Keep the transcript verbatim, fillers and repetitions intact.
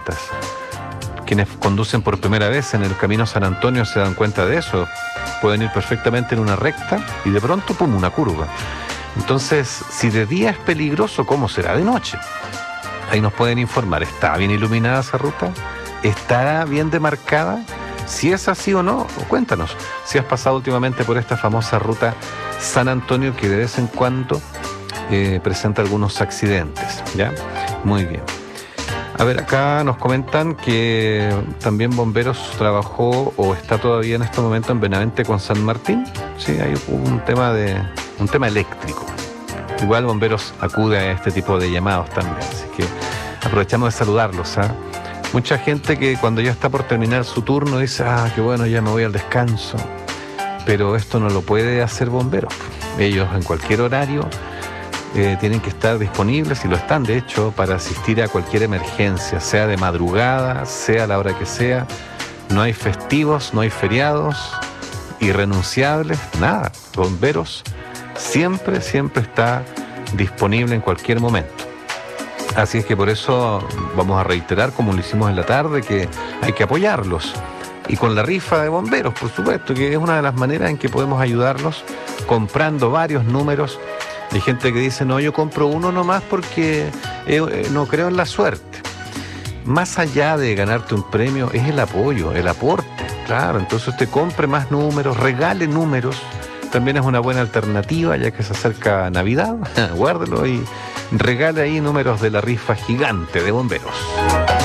cuentas. Quienes conducen por primera vez en el Camino San Antonio se dan cuenta de eso. Pueden ir perfectamente en una recta y de pronto, pum, una curva. Entonces, si de día es peligroso, ¿cómo será de noche? Ahí nos pueden informar. ¿Está bien iluminada esa ruta? ¿Está bien demarcada? Si es así o no, cuéntanos. Si has pasado últimamente por esta famosa ruta San Antonio que de vez en cuando eh, presenta algunos accidentes, ¿ya? Muy bien. A ver, acá nos comentan que también Bomberos trabajó o está todavía en este momento en Benavente con San Martín. Sí, hay un tema de un tema eléctrico. Igual Bomberos acude a este tipo de llamados también, así que aprovechamos de saludarlos, ¿ah? Mucha gente que cuando ya está por terminar su turno dice, ah, qué bueno, ya me voy al descanso. Pero esto no lo puede hacer Bomberos. Ellos en cualquier horario Eh, tienen que estar disponibles y lo están de hecho para asistir a cualquier emergencia, sea de madrugada, sea a la hora que sea. No hay festivos, no hay feriados irrenunciables, nada. Bomberos siempre, siempre está disponible en cualquier momento. Así es que por eso vamos a reiterar, como lo hicimos en la tarde, que hay que apoyarlos. Y con la rifa de bomberos, por supuesto, que es una de las maneras en que podemos ayudarlos comprando varios números. Hay gente que dice, no, yo compro uno nomás porque eh, no creo en la suerte. Más allá de ganarte un premio, es el apoyo, el aporte. Claro, entonces usted compre más números, regale números. También es una buena alternativa, ya que se acerca Navidad. Guárdelo y regale ahí números de la rifa gigante de bomberos.